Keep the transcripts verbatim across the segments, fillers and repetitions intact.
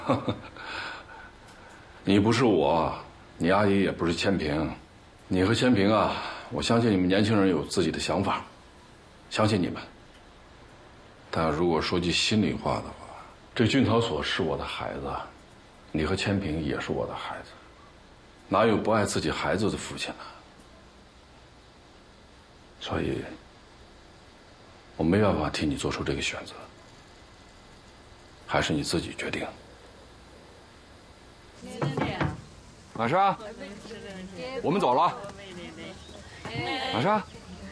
你不是我，你阿姨也不是千平，你和千平啊，我相信你们年轻人有自己的想法，相信你们。但如果说句心里话的话，这俊陶所是我的孩子，你和千平也是我的孩子，哪有不爱自己孩子的父亲呢？所以，我没办法替你做出这个选择，还是你自己决定。 玛莎，我们走了。玛莎。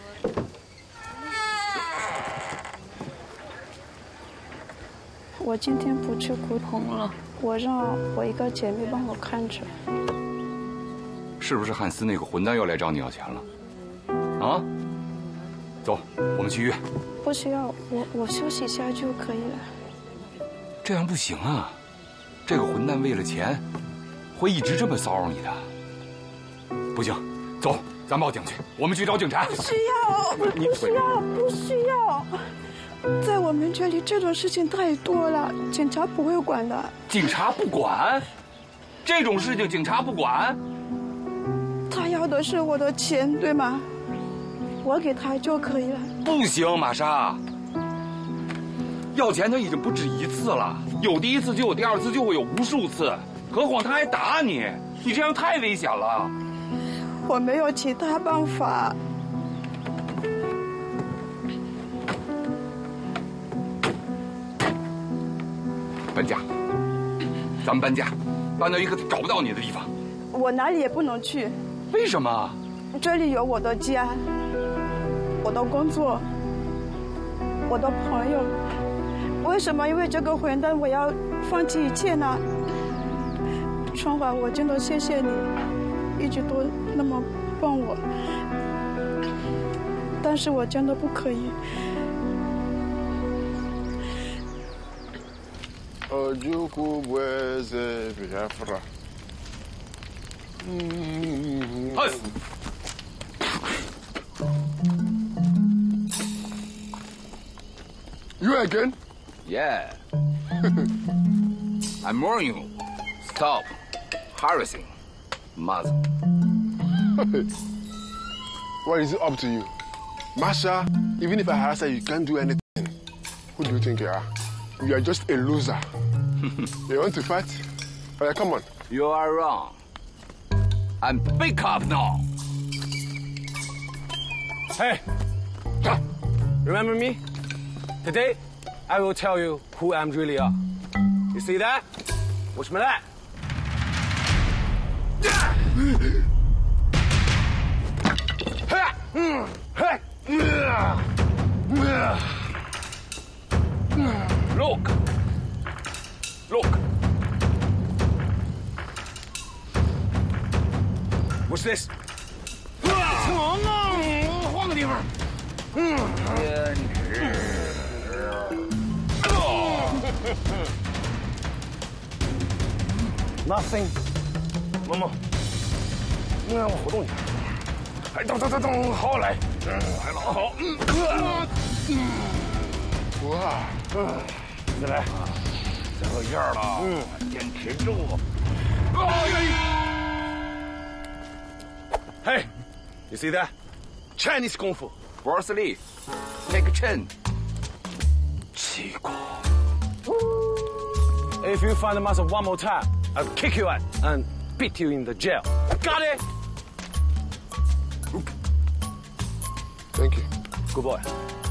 我今天不去古董了，我让我一个姐妹帮我看着。 是不是汉斯那个混蛋又来找你要钱了？啊？走，我们去医院。 不需要，我我休息一下就可以了。 这样不行啊！这个混蛋为了钱，会一直这么骚扰你的。不行，走，咱报警去，我们去找警察。 不需要，不需要，不需要。 在我们这里，这种事情太多了，警察不会管的。 警察不管？这种事情警察不管？ 他要的是我的钱，对吗？我给他就可以了。 不行，玛莎，要钱他已经不止一次了，有第一次就有第二次，就会有无数次，何况他还打你，你这样太危险了。 我没有其他办法。 搬家，咱们搬家，搬到一个他找不到你的地方。 我哪里也不能去。 为什么？ 这里有我的家，我的工作，我的朋友。为什么因为这个混蛋我要放弃一切呢？春华，我真的谢谢你，一直都那么帮我，但是我真的不可以。 Ojuku Bweze Biafra. You again? Yeah. I'm warning you. Stop harassing mother. What is it up to you? Masha, even if I harass her, you can't do anything. Who do you think you are? You are just a loser. You want to fight? Oh, yeah, come on. You are wrong. I'm big cop now. Hey, remember me? Today, I will tell you who I'm really are. You see that? What's my that? Look. Look. What's this? 换个地方。 Nothing. 萌萌，你让我活动一下。哎，等等等等，好来，嗯，还老好，嗯， 哇， 嗯，再来，最后一下了，嗯，坚持住。 Hey, you see that? Chinese kung fu. Bruce Lee, take a chin. 气功。 If you find the muscle one more time, I'll kick you out and beat you in the jail. Got it? Thank you. Good boy.